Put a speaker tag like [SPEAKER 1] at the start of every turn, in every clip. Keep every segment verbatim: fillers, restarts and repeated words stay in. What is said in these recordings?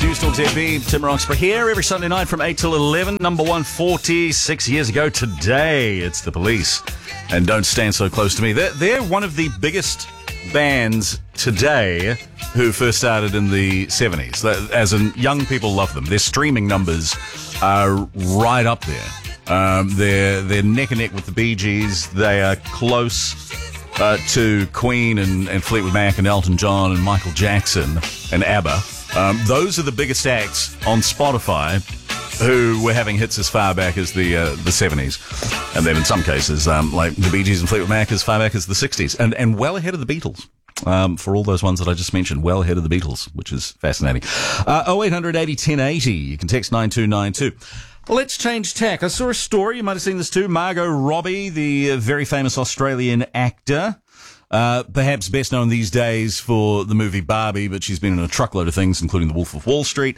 [SPEAKER 1] News Talk Z B. Tim Roxburgh here every Sunday night from eight till eleven. Number one forty-six years ago today. It's The Police. And Don't Stand So Close to Me. They're, they're one of the biggest bands today who first started in the seventies. As in, young people love them. Their streaming numbers are right up there. Um, they're, they're neck and neck with the Bee Gees. They are close uh, to Queen and, and Fleetwood Mac and Elton John and Michael Jackson and ABBA. Um, those are the biggest acts on Spotify who were having hits as far back as the uh, the seventies. And then in some cases, um, like the Bee Gees and Fleetwood Mac as far back as the sixties. And, and well ahead of the Beatles. Um, for all those ones that I just mentioned, well ahead of the Beatles, which is fascinating. Uh, oh eight hundred eighty ten eighty. You can text nine two nine two. Let's change tack. I saw a story, you might have seen this too. Margot Robbie, the uh, very famous Australian actor, uh, perhaps best known these days for the movie Barbie, but she's been in a truckload of things, including The Wolf of Wall Street.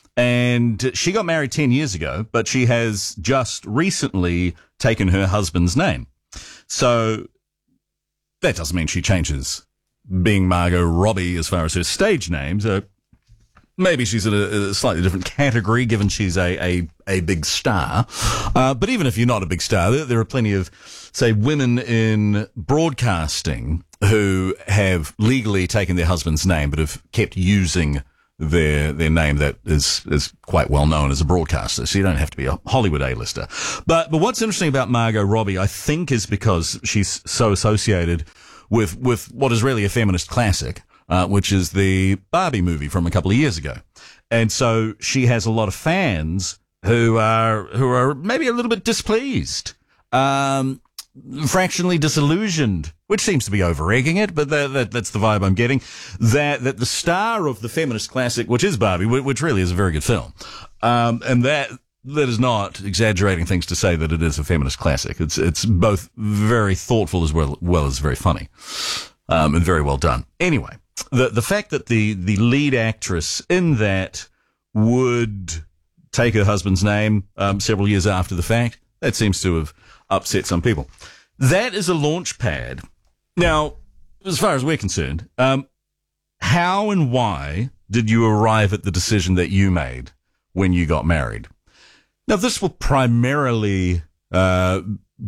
[SPEAKER 1] And she got married ten years ago, but she has just recently taken her husband's name. So that doesn't mean she changes being Margot Robbie as far as her stage name. So maybe she's in a, a slightly different category, given she's a, a, a big star. Uh, but even if you're not a big star, there, there are plenty of, say, women in broadcasting who have legally taken their husband's name, but have kept using their their name that is is quite well known as a broadcaster. So you don't have to be a Hollywood A-lister. But but what's interesting about Margot Robbie, I think, is because she's so associated with with what is really a feminist classic, uh, which is the Barbie movie from a couple of years ago. And so she has a lot of fans who are who are maybe a little bit displeased, um, fractionally disillusioned, which seems to be over-egging it, but that, that, that's the vibe I'm getting, that that the star of the feminist classic, which is Barbie, which really is a very good film, um, and that that is not exaggerating things to say that it is a feminist classic. It's it's both very thoughtful as well, well as very funny, um, and very well done. Anyway, the the fact that the, the lead actress in that would take her husband's name um, several years after the fact, that seems to have upset some people. That is a launch pad. Now, as far as we're concerned, um, how and why did you arrive at the decision that you made when you got married? Now, this will primarily uh,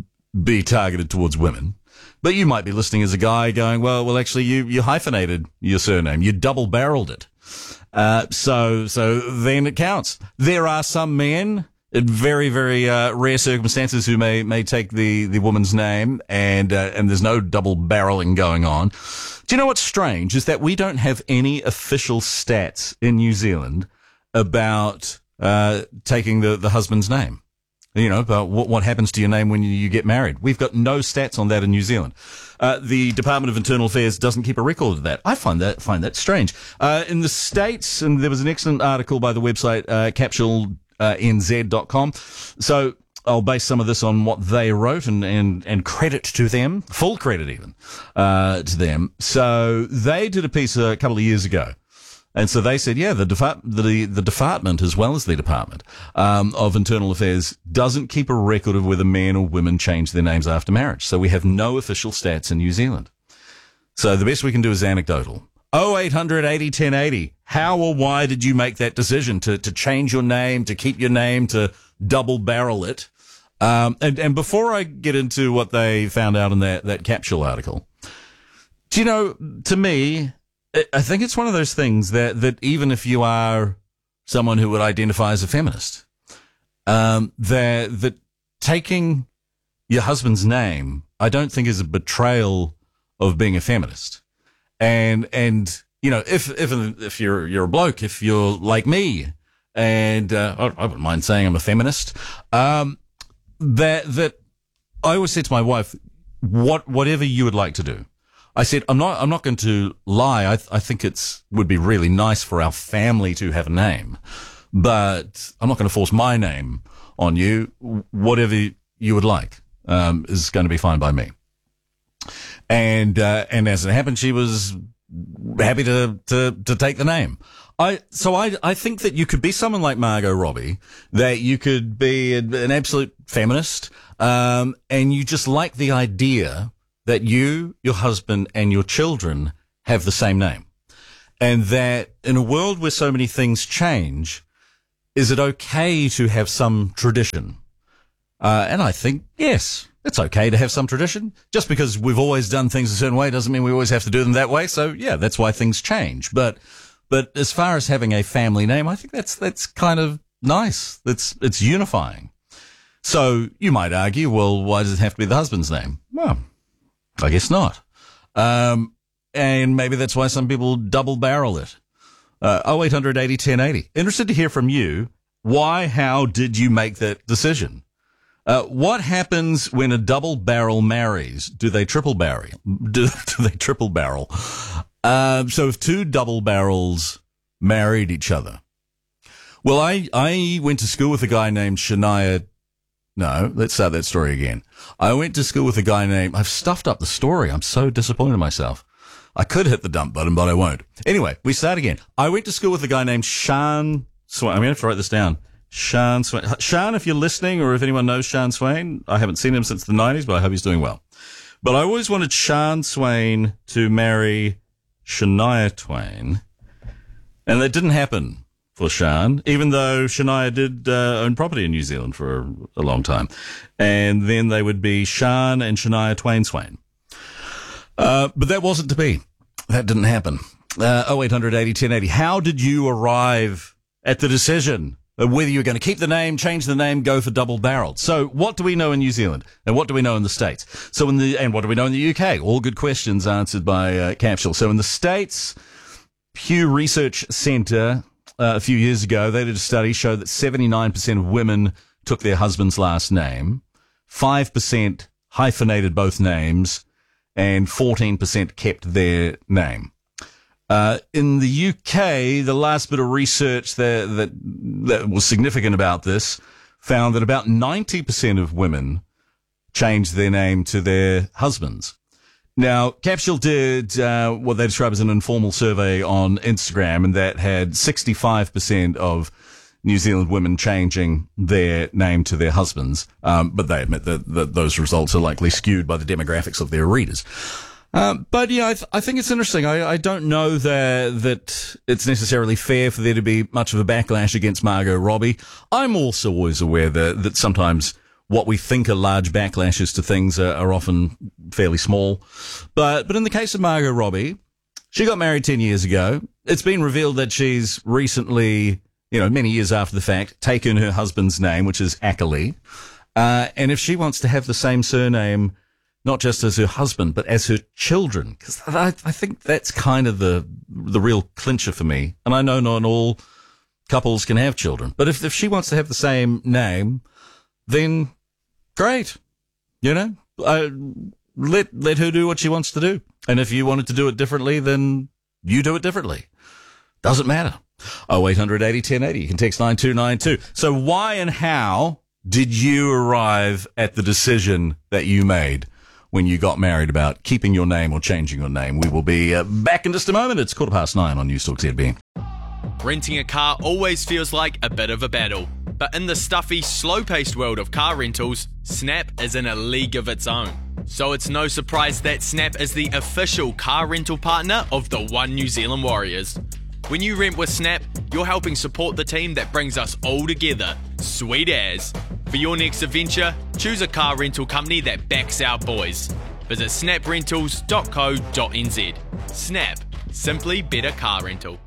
[SPEAKER 1] be targeted towards women, but you might be listening as a guy going, well, well, actually, you, you hyphenated your surname. You double-barreled it. Uh, so, so then it counts. There are some men in very, very uh, rare circumstances who may may take the, the woman's name, and uh, and there's no double barreling going on. Do you know what's strange is that we don't have any official stats in New Zealand about uh, taking the, the husband's name. You know, about what, what happens to your name when you, you get married. We've got no stats on that in New Zealand. Uh, the Department of Internal Affairs doesn't keep a record of that. I find that find that strange. Uh, in the States, and there was an excellent article by the website uh, Capsule Uh, N Z dot com. So I'll base some of this on what they wrote and, and, and credit to them, full credit even, uh, to them. So they did a piece a couple of years ago. And so they said, yeah, the, defa- the, the department, as well as the Department um, of Internal Affairs, doesn't keep a record of whether men or women change their names after marriage. So we have no official stats in New Zealand. So the best we can do is anecdotal. oh eight hundred eighty ten eighty. How or why did you make that decision to, to change your name, to keep your name, to double barrel it? Um, and, and before I get into what they found out in that, that capsule article, do you know, to me, I think it's one of those things that, that even if you are someone who would identify as a feminist, um, that, that taking your husband's name, I don't think is a betrayal of being a feminist. And, and, you know, if, if, if you're, you're a bloke, if you're like me, and, uh, I, I wouldn't mind saying I'm a feminist, um, that, that I always said to my wife, what, whatever you would like to do. I said, I'm not, I'm not going to lie. I, I think it's, would be really nice for our family to have a name, but I'm not going to force my name on you. Whatever you would like, um, is going to be fine by me. And, uh, and as it happened, she was happy to, to, to take the name. I, so I, I think that you could be someone like Margot Robbie, that you could be an absolute feminist, um, and you just like the idea that you, your husband, and your children have the same name. And that in a world where so many things change, is it okay to have some tradition? Uh, and I think, yes, it's okay to have some tradition. Just because we've always done things a certain way doesn't mean we always have to do them that way. So, yeah, that's why things change. But but as far as having a family name, I think that's that's kind of nice. It's, it's unifying. So you might argue, well, why does it have to be the husband's name? Well, I guess not. Um, and maybe that's why some people double barrel it. Uh, oh eight hundred eighty ten eighty. Interested to hear from you. Why, how did you make that decision? Uh, what happens when a double barrel marries? Do they triple barrel? Do, do they triple barrel? Um, so if two double barrels married each other. Well, I, I went to school with a guy named Shania. No, let's start that story again. I went to school with a guy named, I've stuffed up the story. I'm so disappointed in myself. I could hit the dump button, but I won't. Anyway, we start again. I went to school with a guy named Sean Swain. I'm going to have to write this down. Sean Swain. Sean, if you're listening or if anyone knows Sean Swain, I haven't seen him since the nineties, but I hope he's doing well. But I always wanted Sean Swain to marry Shania Twain, and that didn't happen for Sean, even though Shania did uh, own property in New Zealand for a, a long time. And then they would be Sean and Shania Twain Swain. Uh, but that wasn't to be. That didn't happen. Uh, oh eight hundred eighty ten eighty. How did you arrive at the decision of whether you were going to keep the name, change the name, go for double barreled? So what do we know in New Zealand? And what do we know in the States? So in the, and what do we know in the U K? All good questions answered by uh, Capsule. So in the States, Pew Research Center, uh, a few years ago, they did a study showed that seventy-nine percent of women took their husband's last name, five percent hyphenated both names, and fourteen percent kept their name. Uh, in the U K, the last bit of research that, that, that was significant about this found that about ninety percent of women changed their name to their husbands. Now, Capsule did uh, what they describe as an informal survey on Instagram, and that had sixty-five percent of New Zealand women changing their name to their husbands, um, but they admit that, that those results are likely skewed by the demographics of their readers. Um, but yeah, I, th- I think it's interesting. I, I don't know that that it's necessarily fair for there to be much of a backlash against Margot Robbie. I'm also always aware that that sometimes what we think are large backlashes to things are, are often fairly small. But but in the case of Margot Robbie, she got married ten years ago. It's been revealed that she's recently, you know, many years after the fact, taken her husband's name, which is Ackley. Uh, and if she wants to have the same surname, not just as her husband, but as her children, because I, I think that's kind of the the real clincher for me. And I know not all couples can have children, but if, if she wants to have the same name, then great. You know, uh, let let her do what she wants to do. And if you wanted to do it differently, then you do it differently. Doesn't matter. oh eight hundred eighty ten eighty. You can text nine two nine two. So why and how did you arrive at the decision that you made when you got married about keeping your name or changing your name? We will be uh, back in just a moment. It's quarter past nine on News Talk Z B.
[SPEAKER 2] Renting a car always feels like a bit of a battle. But in the stuffy, slow-paced world of car rentals, Snap is in a league of its own. So it's no surprise that Snap is the official car rental partner of the One New Zealand Warriors. When you rent with Snap, you're helping support the team that brings us all together. Sweet as. For your next adventure, choose a car rental company that backs our boys. Visit snap rentals dot co dot n z. Snap. Simply better car rental.